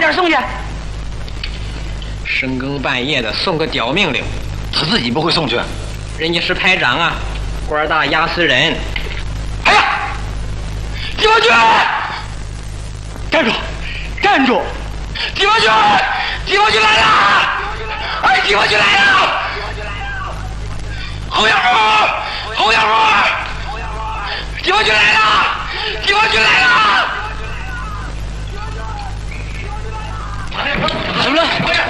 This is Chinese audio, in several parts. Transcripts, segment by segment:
点送去。 深更半夜的送个屌命令， 他自己不会送去。 人家是排长啊，官大压死人。 哎呀，地方军，站住，站住！地方军，地方军来了！哎，地方军来了！侯小虎，侯小虎，地方军来了！地方军来了！怎么了？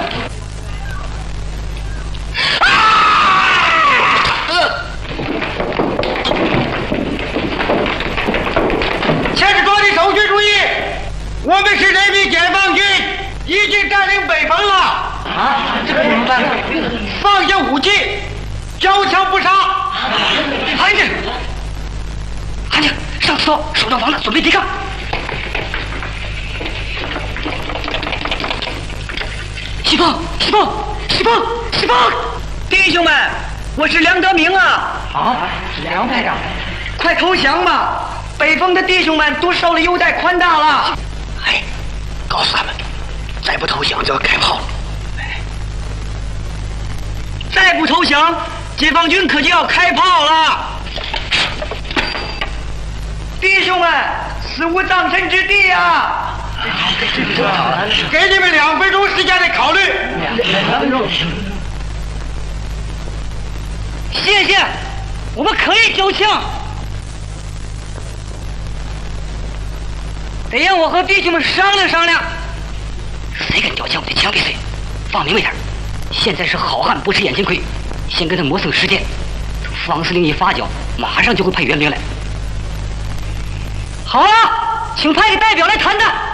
前置抓的守军注意，我们是人民解放军，已经占领北方了。啊，这怎么办？放下武器，交枪不杀。安静，安静，上刺刀，守到房子，准备抵抗。西风，西风，西风，西风！弟兄们，我是梁德明啊！啊，梁排长，快投降吧！北方的弟兄们都受了优待宽大了。 哎，告诉他们，再不投降就要开炮了。 再不投降，解放军可就要开炮了。弟兄们，死无葬身之地啊！给你们2分钟时间来考虑。2分钟。谢谢，我们可以交枪。得让我和弟兄们商量商量。谁敢交枪，我就枪毙谁。放明白点，现在是好汉不吃眼前亏，先跟他磨蹭时间。方司令一发脚，马上就会派援兵来。好啊，请派个代表来谈谈。